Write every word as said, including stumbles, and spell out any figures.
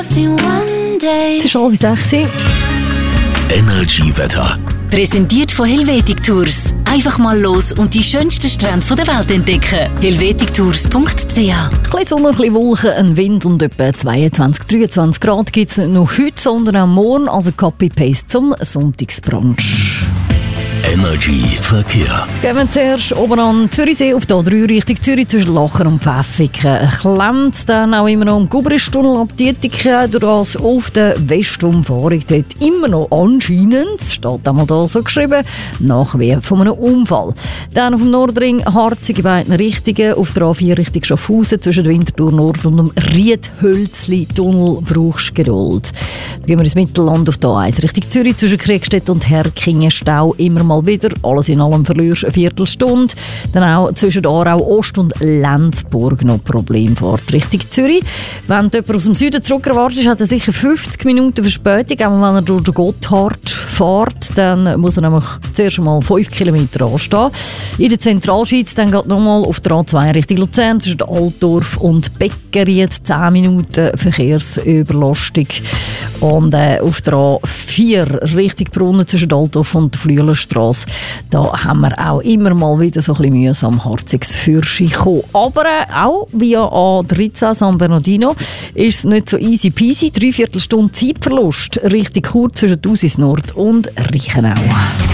Es ist halb sechs. Energy-Wetter. Präsentiert von Helvetic Tours. Einfach mal los und die schönsten Strände der Welt entdecken. helvetic tours punkt c h. Ein bisschen Sonne, ein bisschen Wolken, ein Wind und etwa zweiundzwanzig, dreiundzwanzig Grad gibt es nicht nur heute, sondern auch morgen. Also Copy-Paste zum Sonntagsbrunch. Energy Verkehr. Jetzt gehen wir zuerst oben an Zürichsee auf der A drei Richtung Zürich zwischen Lachen und Pfäffiken. Klemmt dann auch immer noch am Gubristunnel ab Dietiken, durch das auf der Westumfahrung dort immer noch anscheinend, steht einmal da so geschrieben, Nachwehen von einem Unfall. Dann auf dem Nordring Harzig in beiden Richtungen, auf der A vier Richtung Schaffhausen zwischen Winterthur Nord und dem Riedhölzli-Tunnel brauchst du Geduld. Dann gehen wir ins Mittelland auf der A eins Richtung Zürich zwischen Kriegstedt und Herkingen Stau immer mal wieder. Alles in allem verlierst du eine Viertelstunde. Dann auch zwischen Aarau Ost und Lenzburg noch Problemfahrt Richtung Zürich. Wenn du jemand aus dem Süden zurück erwartest, hat er sicher fünfzig Minuten Verspätung. Auch wenn er durch den Gotthard fährt, dann muss er nämlich zuerst einmal fünf Kilometer anstehen. In der Zentralschweiz dann geht nochmal auf der A zwei Richtung Luzern zwischen Altdorf und Beckeried zehn Minuten Verkehrsüberlastung. Und äh, auf der A vier Richtung Brunnen zwischen Altdorf und der Flüelerstrasse, da haben wir auch immer mal wieder so ein bisschen mühsam Harziges Fürschi kommen. Aber äh, auch via A dreizehn San Bernardino ist es nicht so easy peasy. Dreiviertelstunde Zeitverlust Richtung Chur zwischen Thusis Nord und Reichenau.